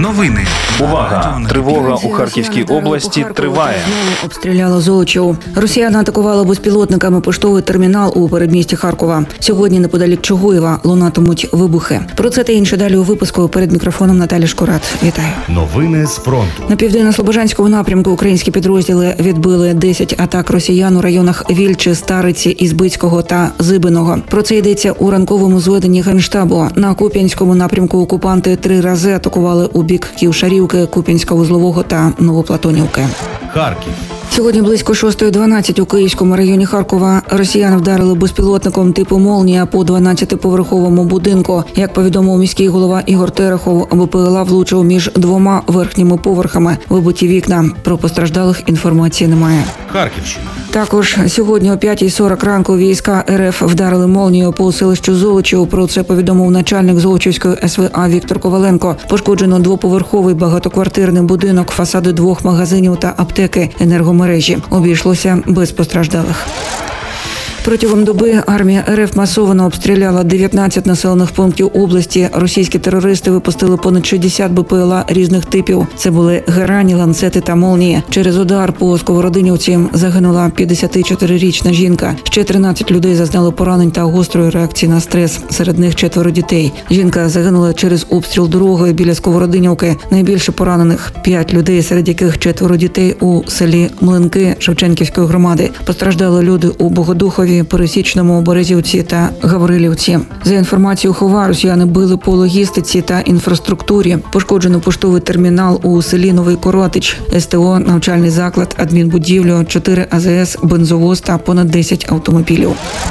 Новини. Увага! Тривога у Харківській області триває. Знову обстріляла Золочів. Росіяни атакували безпілотниками поштовий термінал у передмісті Харкова. Сьогодні неподалік Чугуєва лунатимуть вибухи. Про це та інше далі у випуску. Перед мікрофоном Наталя Шкурат. Вітаю. Новини з фронту. На південно-слобожанському напрямку українські підрозділи відбили 10 атак росіян у районах Вільчі, Стариці, Ізбицького та Зибиного. Про це йдеться у ранковому зведенні Генштабу. На Куп'янському напрямку окупанти 3 рази атакували у бік Ківшарівки, Куп'янська-Вузлового та Новоплатонівки. Харків. Сьогодні близько 6:12 у Київському районі Харкова росіяни вдарили безпілотником типу «Молнія» по 12-поверховому будинку. Як повідомив міський голова Ігор Терехов, БПЛА влучив між 2 верхніми поверхами. Вибиті вікна. Про постраждалих інформації немає. Харківщина. Також сьогодні о 5:40 ранку війська РФ вдарили молнією по селищу Золочів. Про це повідомив начальник Золочівської СВА Віктор Коваленко. Пошкоджено 2-поверховий багатоквартирний будинок, фасади 2 магазинів та аптеки, енергомережі. Обійшлося без постраждалих. Протягом доби армія РФ масово обстріляла 19 населених пунктів області. Російські терористи випустили понад 60 БПЛА різних типів. Це були «Герані», «Ланцети» та «Молнії». Через удар по Сковородинівці загинула 54-річна жінка. Ще 13 людей зазнали поранень та гострої реакції на стрес. Серед них 4 дітей. Жінка загинула через обстріл дороги біля Сковородинівки. Найбільше поранених 5 людей, серед яких 4 дітей у селі Млинки Шевченківської громади. Постраждали люди у Богодухові, Пересічному, Березівці та Гаврилівці. За інформацією ХОВА, росіяни били по логістиці та інфраструктурі. Пошкоджено поштовий термінал у селі Новий Коротич, СТО, навчальний заклад, адмінбудівлю, 4 АЗС, бензовоз та понад 10 автомобілів.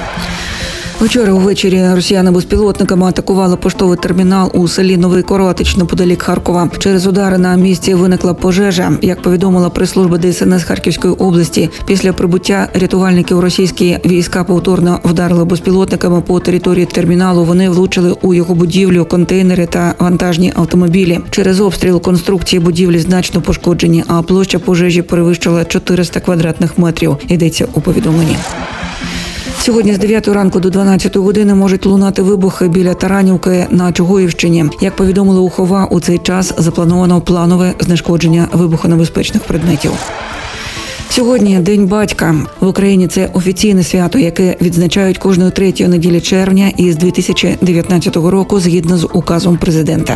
Вчора увечері росіяни безпілотниками атакували поштовий термінал у селі Новий Коротич неподалік Харкова. Через удари на місці виникла пожежа. Як повідомила прес-служба ДСНС Харківської області, після прибуття рятувальників російські війська повторно вдарили безпілотниками по території терміналу. Вони влучили у його будівлю, контейнери та вантажні автомобілі. Через обстріл конструкції будівлі значно пошкоджені, а площа пожежі перевищила 400 квадратних метрів. Йдеться у повідомленні. Сьогодні з 9 ранку до 12 години можуть лунати вибухи біля Таранівки на Чугуївщині. Як повідомили у ХОВА, у цей час заплановано планове знешкодження вибухонебезпечних предметів. Сьогодні День батька. В Україні це офіційне свято, яке відзначають кожної 3-ї неділі червня із 2019 року згідно з указом президента.